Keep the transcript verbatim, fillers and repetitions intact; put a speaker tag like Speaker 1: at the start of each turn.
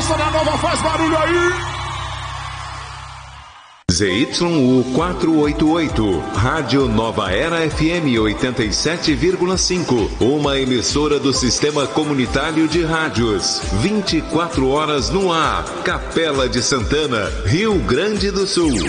Speaker 1: gosta da nova, faz barulho aí.
Speaker 2: Z Y U quatrocentos e oitenta e oito, Rádio Nova Era F M oitenta e sete vírgula cinco, uma emissora do Sistema Comunitário de Rádios, vinte e quatro horas no ar, Capela de Santana, Rio Grande do Sul.